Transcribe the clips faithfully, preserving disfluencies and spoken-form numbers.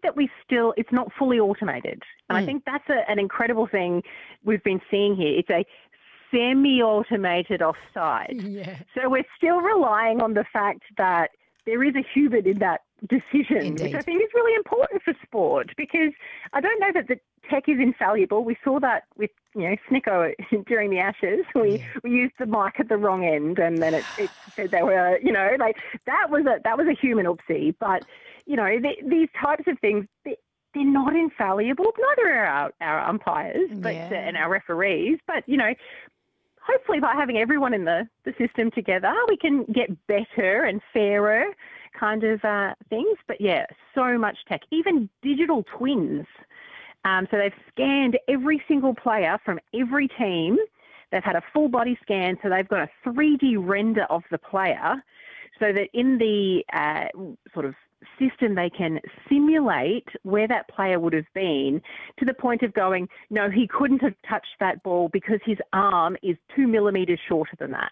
that we still, it's not fully automated. And Mm. I think that's a, an incredible thing we've been seeing here. It's a semi-automated offside. Yeah. So we're still relying on the fact that there is a human in that decision, Indeed. which I think is really important for sport, because I don't know that the tech is infallible. We saw that with, you know, Snicko during the Ashes. We Yeah. we used the mic at the wrong end, and then it, it said they were, you know, like that was a that was a human oopsie. But you know, the, these types of things, they, they're not infallible. Neither are our, our umpires, but Yeah. uh, and our referees. But you know, hopefully by having everyone in the, the system together, we can get better and fairer kind of uh, things. But yeah, so much tech, even digital twins. Um, so they've scanned every single player from every team. They've had a full body scan, so they've got a three D render of the player so that in the uh, sort of system they can simulate where that player would have been, to the point of going, no, he couldn't have touched that ball because his arm is two millimetres shorter than that.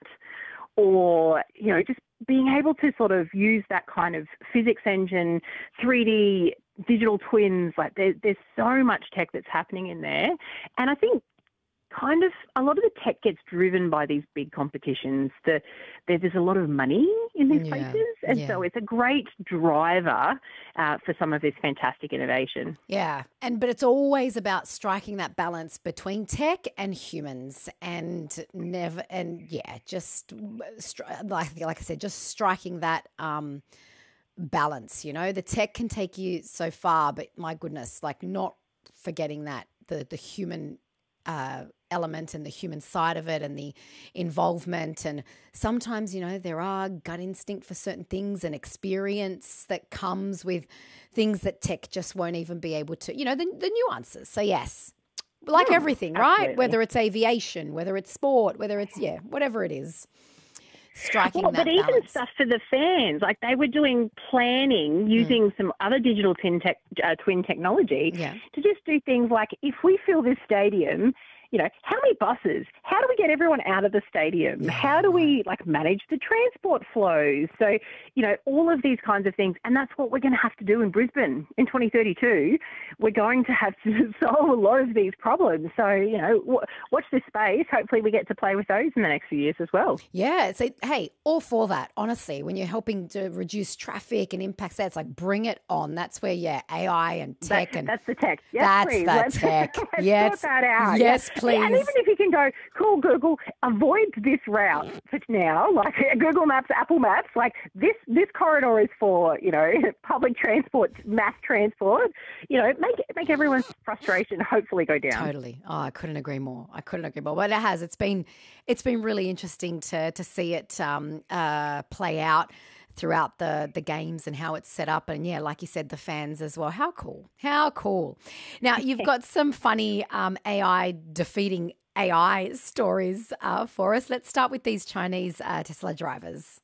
Or, you know, just being able to sort of use that kind of physics engine, three D digital twins, like there, there's so much tech that's happening in there. And I think kind of a lot of the tech gets driven by these big competitions. The, there, there's a lot of money in these Yeah, places, and yeah. so it's a great driver uh, for some of this fantastic innovation. Yeah, and but it's always about striking that balance between tech and humans, and never, and yeah, just stri- like like I said, just striking that um, balance. You know, the tech can take you so far, but my goodness, like not forgetting that the the human uh, element and the human side of it and the involvement. And sometimes, you know, there are gut instinct for certain things and experience that comes with things that tech just won't even be able to, you know, the, the nuances. So yes, like Hmm, everything, right? absolutely. Whether it's aviation, whether it's sport, whether it's, yeah, whatever it is, striking Well, that but even balance. stuff for the fans, like they were doing planning using some other digital twin, tech, uh, twin technology Yeah. to just do things like, if we fill this stadium, you know, how many buses? How do we get everyone out of the stadium? Yeah, How do we like manage the transport flows? So, you know, all of these kinds of things. And that's what we're going to have to do in Brisbane in twenty thirty-two. We're going to have to solve a lot of these problems. So, you know, w- watch this space. Hopefully we get to play with those in the next few years as well. Yeah. So, hey, all for that, honestly, when you're helping to reduce traffic and impacts that, it's like, bring it on. That's where, yeah, A I and tech That- and that's the tech. Yes, that's please. the Let's, tech. let's Yes. sort that out. Yes, Yeah. please. And even if you can go, cool, Google, avoid this route for now, like Google Maps, Apple Maps, like this, this corridor is for, you know, public transport, mass transport, you know, make, make everyone's frustration hopefully go down. Totally. Oh, I couldn't agree more. I couldn't agree more. But it has. It's been, it's been really interesting to to see it um, uh, play out throughout the the games and how it's set up. And yeah, like you said, the fans as well. How cool. How cool. Now, you've got some funny um, A I defeating A I stories uh, for us. Let's start with these Chinese uh, Tesla drivers.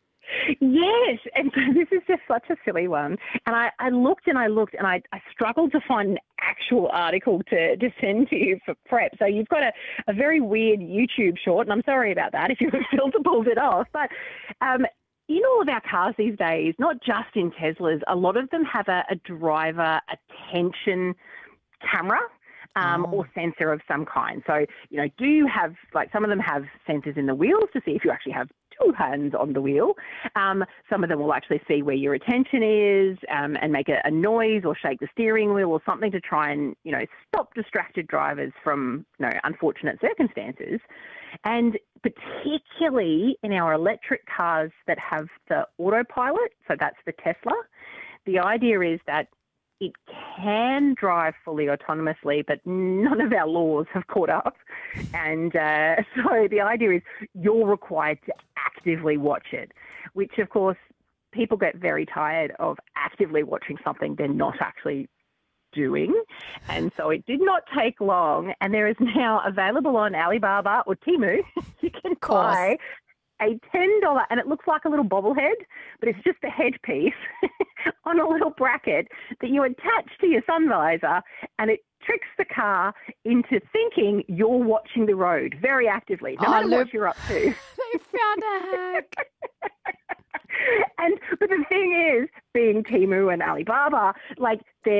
Yes, and so this is just such a silly one. And I, I looked and I looked and I, I struggled to find an actual article to, to send to you for prep. So you've got a, a very weird YouTube short, and I'm sorry about that if your filter pulled it off. But um, in all of our cars these days, not just in Teslas, a lot of them have a, a driver attention camera. Um, Oh. or sensor of some kind. So, you know, do you have, like some of them have sensors in the wheels to see if you actually have two hands on the wheel. Um, some of them will actually see where your attention is um, and make a, a noise or shake the steering wheel or something to try and, you know, stop distracted drivers from, you know, unfortunate circumstances. And particularly in our electric cars that have the autopilot, so that's the Tesla, the idea is that it can drive fully autonomously, but none of our laws have caught up. And uh, so the idea is you're required to actively watch it, which, of course, people get very tired of actively watching something they're not actually doing. And so it did not take long. And there is now available on Alibaba or Temu, you can buy a ten dollars, and it looks like a little bobblehead, but it's just a headpiece on a little bracket that you attach to your sun visor, and it tricks the car into thinking you're watching the road very actively, no Oh, matter look. what you're up to. They found a hack. And but the thing is, being Temu and Alibaba, like they're